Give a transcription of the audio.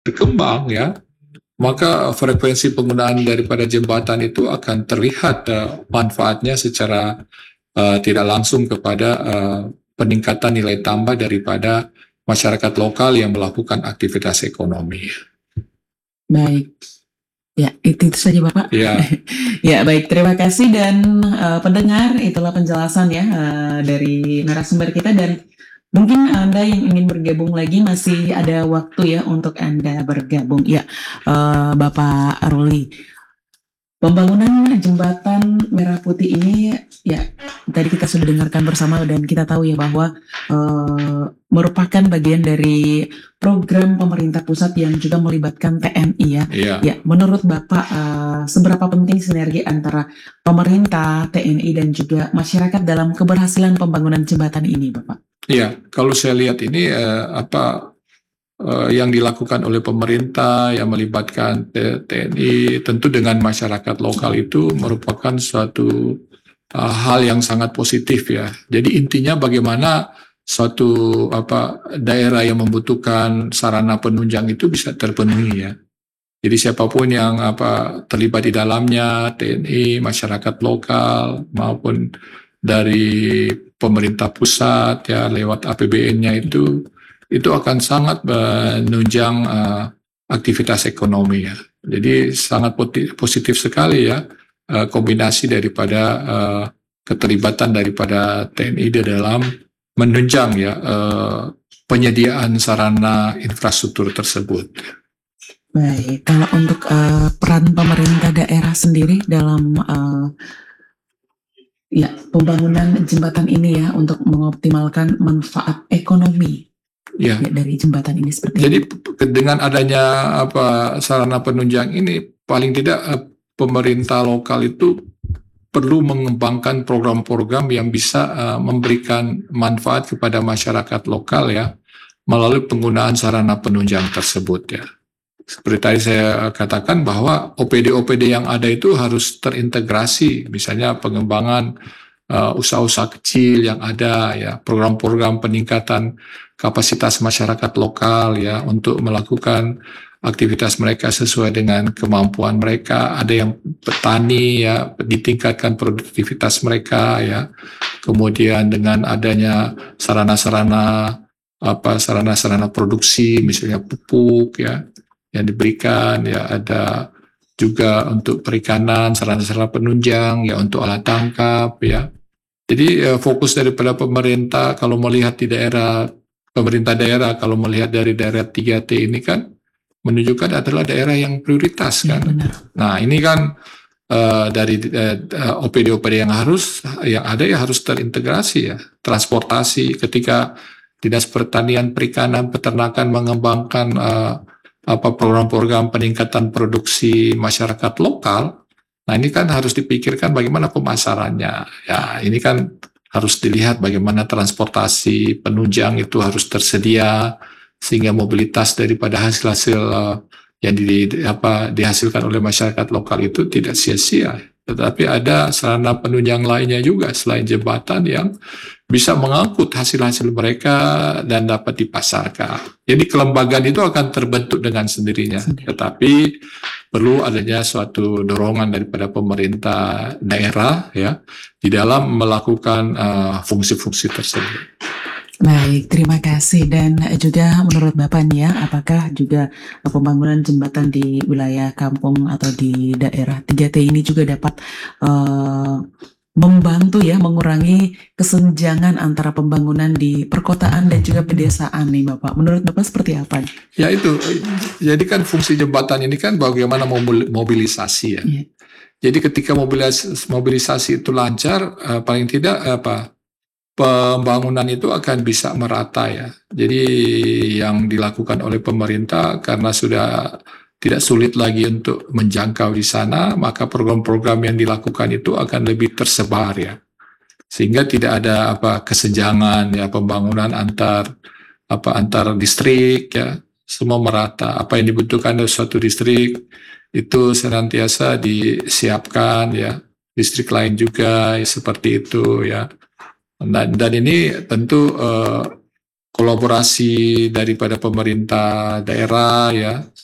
berkembang ya, maka frekuensi penggunaan daripada jembatan itu akan terlihat manfaatnya secara tidak langsung kepada peningkatan nilai tambah daripada masyarakat lokal yang melakukan aktivitas ekonomi. Baik. Ya, itu saja Bapak. Ya. Ya, baik. Terima kasih dan pendengar, itulah penjelasan ya dari narasumber kita, dan mungkin Anda yang ingin bergabung lagi masih ada waktu ya untuk Anda bergabung. Ya, Bapak Ruli. Pembangunan jembatan Merah Putih ini ya tadi kita sudah dengarkan bersama dan kita tahu ya bahwa merupakan bagian dari program pemerintah pusat yang juga melibatkan TNI ya. Ya, menurut Bapak seberapa penting sinergi antara pemerintah, TNI dan juga masyarakat dalam keberhasilan pembangunan jembatan ini, Bapak? Iya, kalau saya lihat ini yang dilakukan oleh pemerintah yang melibatkan TNI tentu dengan masyarakat lokal itu merupakan suatu hal yang sangat positif ya. Jadi intinya bagaimana suatu daerah yang membutuhkan sarana penunjang itu bisa terpenuhi ya. Jadi siapapun yang terlibat di dalamnya, TNI, masyarakat lokal maupun dari pemerintah pusat ya lewat APBN-nya itu akan sangat menunjang aktivitas ekonomi ya. Jadi sangat positif sekali ya kombinasi daripada keterlibatan daripada TNI di dalam menunjang ya penyediaan sarana infrastruktur tersebut. Baik, kalau untuk peran pemerintah daerah sendiri dalam ya pembangunan jembatan ini ya untuk mengoptimalkan manfaat ekonomi ya dari jembatan ini seperti jadi dengan adanya sarana penunjang ini paling tidak pemerintah lokal itu perlu mengembangkan program-program yang bisa memberikan manfaat kepada masyarakat lokal ya melalui penggunaan sarana penunjang tersebut ya. Seperti tadi saya katakan bahwa OPD-OPD yang ada itu harus terintegrasi, misalnya pengembangan usaha-usaha kecil yang ada ya, program-program peningkatan kapasitas masyarakat lokal ya untuk melakukan aktivitas mereka sesuai dengan kemampuan mereka. Ada yang petani ya, ditingkatkan produktivitas mereka ya. Kemudian dengan adanya sarana-sarana produksi, misalnya pupuk ya yang diberikan ya, ada juga untuk perikanan sarana-sarana penunjang ya untuk alat tangkap ya. Jadi fokus daripada pemerintah kalau melihat di pemerintah daerah kalau melihat dari daerah 3T ini kan menunjukkan adalah daerah yang prioritas kan. Nah ini kan dari OPD-OPD yang ada ya harus terintegrasi ya. Transportasi ketika Dinas Pertanian, Perikanan, Peternakan mengembangkan program-program peningkatan produksi masyarakat lokal. Nah ini kan harus dipikirkan bagaimana pemasarannya. Ya ini kan harus dilihat bagaimana transportasi penunjang itu harus tersedia sehingga mobilitas daripada hasil-hasil yang dihasilkan oleh masyarakat lokal itu tidak sia-sia. Tetapi ada sarana penunjang lainnya juga selain jembatan yang bisa mengangkut hasil-hasil mereka dan dapat dipasarkan. Jadi kelembagaan itu akan terbentuk dengan sendirinya. Tetapi perlu adanya suatu dorongan daripada pemerintah daerah ya di dalam melakukan fungsi-fungsi tersebut. Baik, terima kasih. Dan juga menurut Bapak nih ya, apakah juga pembangunan jembatan di wilayah kampung atau di daerah 3T ini juga dapat membantu ya mengurangi kesenjangan antara pembangunan di perkotaan dan juga pedesaan nih Bapak? Menurut Bapak seperti apa? Ya itu, jadi kan fungsi jembatan ini kan bagaimana mobilisasi ya. Yeah. Jadi ketika mobilisasi itu lancar, paling tidak pembangunan itu akan bisa merata ya. Jadi yang dilakukan oleh pemerintah karena sudah tidak sulit lagi untuk menjangkau di sana, maka program-program yang dilakukan itu akan lebih tersebar ya. Sehingga tidak ada kesenjangan ya pembangunan antar distrik ya, semua merata. Apa yang dibutuhkan dari suatu distrik itu senantiasa disiapkan ya. Distrik lain juga ya, seperti itu ya. Dan ini tentu kolaborasi daripada pemerintah daerah ya,